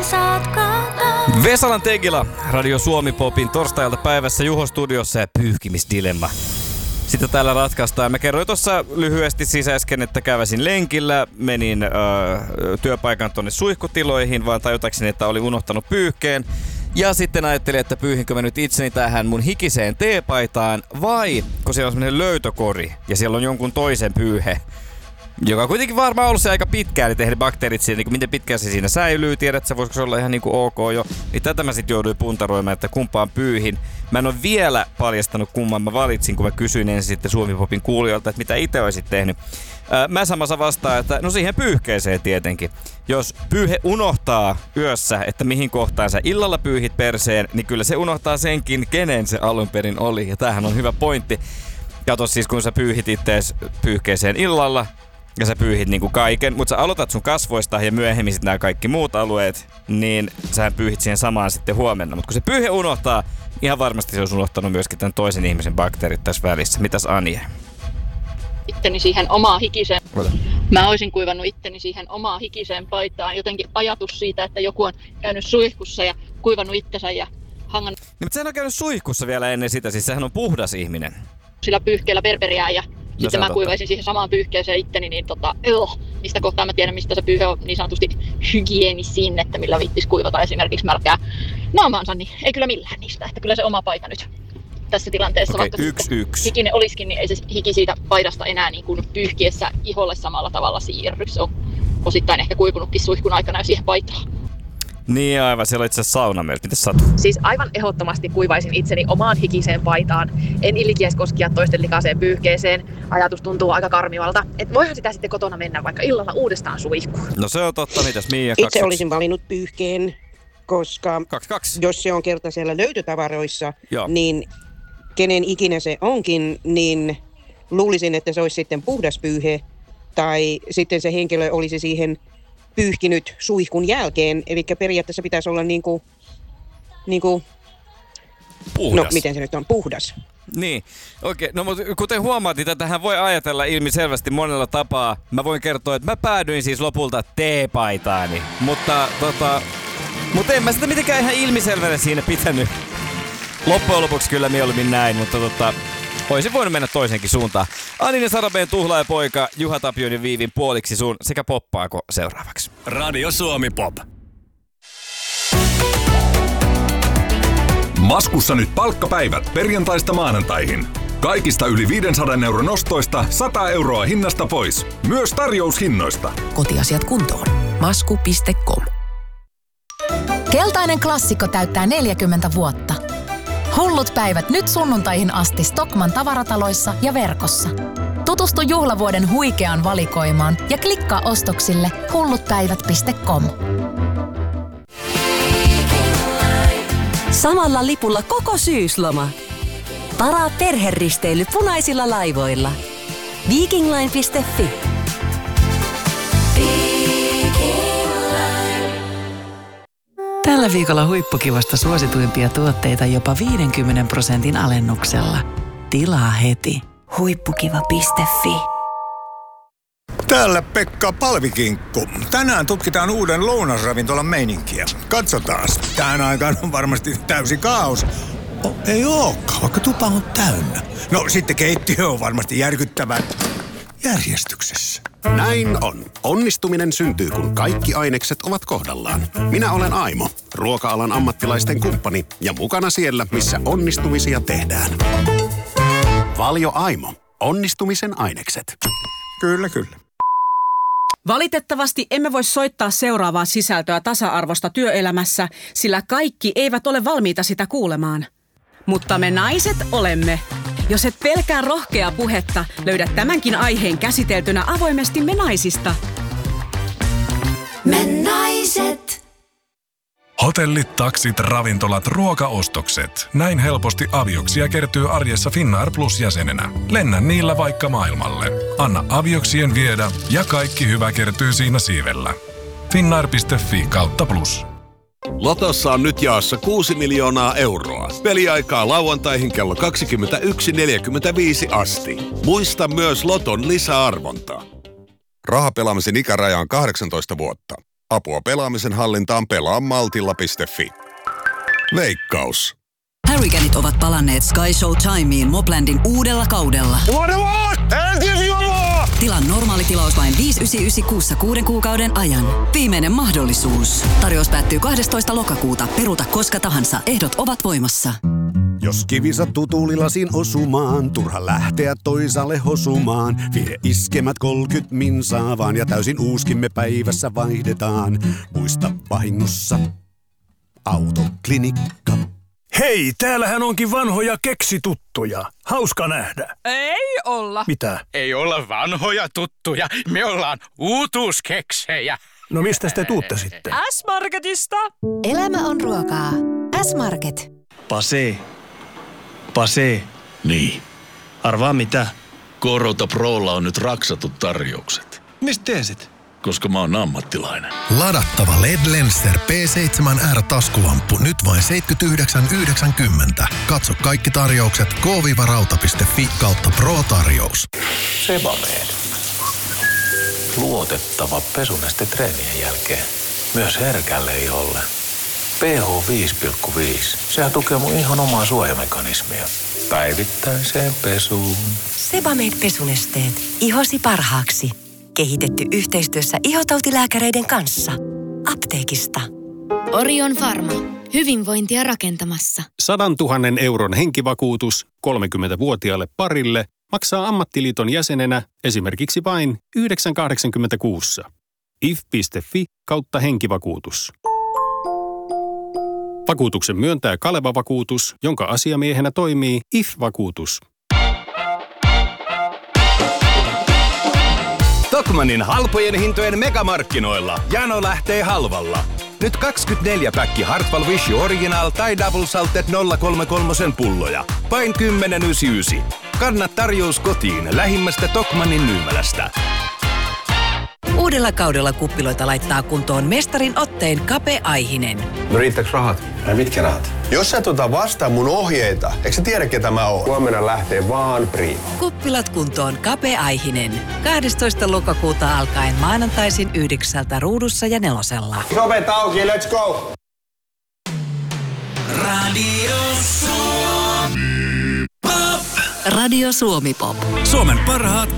saat kaataa. Vesalan Tegila, Radio Suomi Popin torstailta päivässä Juho studiossa ja pyyhkimisdilemma. Sitä täällä ratkaistaan. Mä kerroin tuossa lyhyesti siis äsken, että käväsin lenkillä, menin työpaikan tonne suihkutiloihin, vaan tajutakseni, että olin unohtanut pyyhkeen. Ja sitten ajattelin, että pyyhinkö mä nyt itseni tähän mun hikiseen teepaitaan, vai kun siellä on semmonen löytökori ja siellä on jonkun toisen pyyhe, joka on kuitenkin varmaan ollut se aika pitkään, että eihän bakteerit siinä, niin miten pitkään se siinä säilyy, tiedät sä, voisiko se olla ihan niinku ok jo. Niin tätä mä sit jouduin puntaroimaan, että kumpaan pyyhin. Mä en ole vielä paljastanut kumman mä valitsin, kun mä kysyin ensin sitten Suomi Popin kuulijoilta, että mitä itse olisit tehnyt. Mä samassa vastaan, että no siihen pyyhkeeseen tietenkin. Jos pyyhe unohtaa yössä, että mihin kohtaan sä illalla pyyhit perseen, niin kyllä se unohtaa senkin, kenen se alun perin oli. Ja tämähän on hyvä pointti. Kato siis, kun sä pyyhit ittees pyyhkeeseen illalla, ja sä pyyhit niinku kaiken, mutta sä aloitat sun kasvoista ja myöhemmin sit nämä kaikki muut alueet, niin sä pyyhit siihen samaan sitten huomenna. Mutta kun se pyyhe unohtaa, ihan varmasti se olisi unohtanut myöskin tämän toisen ihmisen bakteerit tässä välissä. Mitäs Anja? Itteni siihen omaan hikiseen. Mä olisin kuivannut itteni siihen omaan hikiseen paitaan. Jotenkin ajatus siitä, että joku on käynyt suihkussa ja kuivannut itsensä ja hangannut. Niin, mutta sehän on käynyt suihkussa vielä ennen sitä, siis sehän on puhdas ihminen. Sillä pyyhkeellä berberiään ja sitten mä kuivaisin siihen samaan pyyhkeeseen itteni, niin mistä kohtaa mä tiedän, mistä se pyyhe on niin sanotusti hygienisin, että millä viittis kuivata esimerkiksi märkää naamaansa, niin ei kyllä millään niistä, että kyllä se oma paita nyt tässä tilanteessa, okei, vaikka yksi. hikinen olisikin, niin ei se hiki siitä paidasta enää niin kuin pyyhkiessä iholle samalla tavalla siirry. Se on osittain ehkä kuivunutkin suihkun aikana jo siihen paitaan. Niin aivan, siellä on itse asiassa saunamerkki. Mitäs Satu? Siis aivan ehdottomasti kuivaisin itseni omaan hikiseen paitaan. En ilkiäiskoskia toisten likaiseen pyyhkeeseen. Ajatus tuntuu aika karmivalta. Et voihan sitä sitten kotona mennä vaikka illalla uudestaan suihkuun. No se on totta. Mitäs Miia? Itse olisin valinnut pyyhkeen, koska 2-2. jos se on kerta siellä löytötavaroissa, Joo. niin kenen ikinä se onkin, niin luulisin, että se olisi sitten puhdas pyyhe. Tai sitten se henkilö olisi siihen pyyhkinyt suihkun jälkeen, eli periaatteessa pitäisi olla niinku Puhdas. no miten se nyt on, puhdas. Niin, okei. No mutta kuten huomaat, niin tätähän voi ajatella ilmiselvästi monella tapaa. Mä voin kertoa, että mä päädyin siis lopulta teepaitaani, mutta en mä sitä mitenkään ihan ilmiselvänä siinä pitänyt. Loppujen lopuksi kyllä mieluummin näin, mutta olisin voinut mennä toisenkin suuntaan. Aninen Sarabeen tuhlaajapoika, Juha Tapioiden Viivin puoliksi sun sekä poppaako seuraavaksi. Radio Suomi Pop. Maskussa nyt palkkapäivät perjantaista maanantaihin. Kaikista yli 500 € ostoista 100 € hinnasta pois. Myös tarjoushinnoista. Kotiasiat kuntoon. Masku.com. Keltainen klassikko täyttää 40 vuotta. Hullut päivät nyt sunnuntaihin asti Stockmann tavarataloissa ja verkossa. Tutustu juhlavuoden huikeaan valikoimaan ja klikkaa ostoksille hullutpäivät.com. Samalla lipulla koko syysloma. Varaa perheristeily punaisilla laivoilla. Vikingline.fi. Tällä viikolla huippukivasta suosituimpia tuotteita jopa 50% alennuksella. Tilaa heti. Huippukiva.fi. Täällä Pekka Palvikinkku. Tänään tutkitaan uuden lounasravintolan meininkiä. Katsotaan. Tähän aikaan on varmasti täysi kaos. Ei ookaan, vaikka tupa on täynnä. No sitten keittiö on varmasti järkyttävän järjestyksessä. Näin on. Onnistuminen syntyy, kun kaikki ainekset ovat kohdallaan. Minä olen Aimo, ruoka-alan ammattilaisten kumppani ja mukana siellä, missä onnistumisia tehdään. Valio Aimo. Onnistumisen ainekset. Kyllä, kyllä. Valitettavasti emme voi soittaa seuraavaa sisältöä tasa-arvosta työelämässä, sillä kaikki eivät ole valmiita sitä kuulemaan. Mutta me naiset olemme. Jos et pelkää rohkeaa puhetta, löydät tämänkin aiheen käsiteltynä avoimesti Me Naisista. Me naiset. Hotellit, taksit, ravintolat, ruokaostokset. Näin helposti avioksia kertyy arjessa Finnair Plus-jäsenenä. Lennä niillä vaikka maailmalle. Anna avioksien viedä ja kaikki hyvä kertyy siinä siivellä. Finnair.fi/plus. Lotossa on nyt jaossa 6 miljoonaa euroa. Peliaikaa lauantaihin kello 21.45 asti. Muista myös Loton lisäarvontaa. Rahapelaamisen ikäraja on 18 vuotta. Apua pelaamisen hallintaan pelaamaltilla.fi. Veikkaus. Harrycanit ovat palanneet Sky Show Timeen Moblandin uudella kaudella. Tilaa normaali tilaus vain 5,99 kuussa 6 kuukauden ajan. Viimeinen mahdollisuus. Tarjous päättyy 12. lokakuuta. Peruta koska tahansa. Ehdot ovat voimassa. Jos kivi sattuu tuulilasin osumaan, turha lähteä toisaalle hosumaan. Vie iskemät 30 minsaa vaan ja täysin uuskimme päivässä vaihdetaan. Muista vahingossa Autoklinikka. Hei, täällähän onkin vanhoja keksituttuja. Hauska nähdä. Ei olla. Mitä? Ei olla vanhoja tuttuja. Me ollaan uutuuskeksejä. No mistä te tuutte sitten? S-Marketista. Elämä on ruokaa. S-Market. Pase. Niin. Arvaa mitä? Korota Prolla on nyt raksatut tarjoukset. Mistä tiesit? Koska mä oon ammattilainen. Ladattava LED Lenster P7R-taskulamppu nyt vain 79,90. Katso kaikki tarjoukset k-rauta.fi/Pro-tarjous. Sebamed. Luotettava pesuneste treenien jälkeen. Myös herkälle iholle. pH 5,5. Sehän tukee mun ihon omaa suojamekanismia. Päivittäiseen pesuun. Sebamed pesunesteet. Ihosi parhaaksi. Kehitetty yhteistyössä ihotautilääkäreiden kanssa. Apteekista. Orion Pharma. Hyvinvointia rakentamassa. 100 000 euron henkivakuutus 30-vuotiaalle parille maksaa Ammattiliiton jäsenenä esimerkiksi vain 9,86. if.fi/henkivakuutus. Vakuutuksen myöntää Kaleva Vakuutus, jonka asiamiehenä toimii IF-vakuutus. Tokmannin halpojen hintojen megamarkkinoilla jano lähtee halvalla. Nyt 24 päkki Hartwall Wish Original tai Double Salted 033 pulloja. Vain 10,99. Kanna tarjous kotiin lähimmästä Tokmannin myymälästä. Uudella kaudella kuppiloita laittaa kuntoon mestarin otteen Kape Aihinen. No riittääks rahat? Ai mitkä rahat? Jos sä et ota vastaan mun ohjeita, eikö sä tiedä ketä mä oon? Huomenna lähtee vaan Prima. Kuppilat kuntoon Kape Aihinen. 12. lokakuuta alkaen maanantaisin 9 ruudussa ja 4. Sovet auki, let's go! Radio Suomi Pop. Radio Suomi Pop. Suomen parhaat